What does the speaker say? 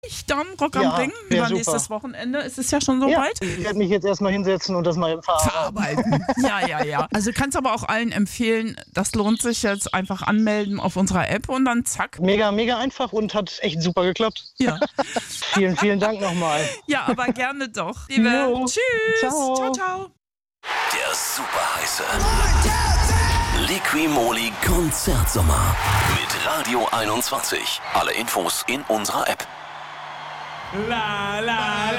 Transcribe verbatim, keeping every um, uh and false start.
dann Rock am Ja, Ring. wär Übernächstes super. Wochenende ist es ja schon Ja, soweit. ich werde mich jetzt erstmal hinsetzen und das mal verarbeiten. Verarbeiten. Ja, ja, ja. Also kannst aber auch allen empfehlen, das lohnt sich jetzt, einfach anmelden auf unserer App und dann zack. Mega, mega einfach und hat echt super geklappt. Ja, Vielen, vielen Dank nochmal. ja, aber gerne doch. Liebe, Jo. tschüss. Ciao. Ciao, ciao. Der super heiße Liqui-Moly Konzertsommer mit Radio einundzwanzig. Alle Infos in unserer App. La la la